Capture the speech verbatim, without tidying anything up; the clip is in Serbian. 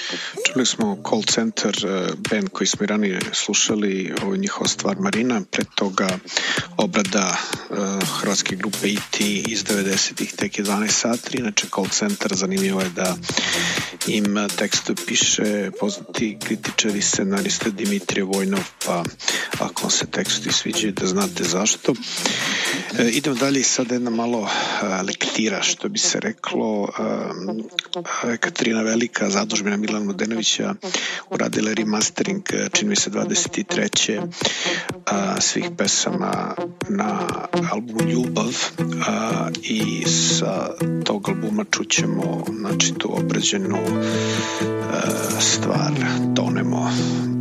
Čuli smo Call Center, band koji smo i ranije slušali, ovo je njihova stvar Marina, pre toga obrada uh, hrvatske grupe E T iz devedesetih, tek je dvanaest sati. Inače Call Center, zanimljivo je da im tekstu piše poznati kritičar i scenarista Dimitrije Vojnov, pa ako vam se teksti sviđaju da znate zašto. E, idemo dalje, sada jedna malo a, lektira, što bi se reklo. A, Katarina Velika, zadužbina Milana Mladenovića, uradila remastering, čini mi se dvadeset treće a, svih pesama na albumu Ljubav, a, i sa tog albuma čućemo, znači, tu obrađenu a, stvar Tonemo.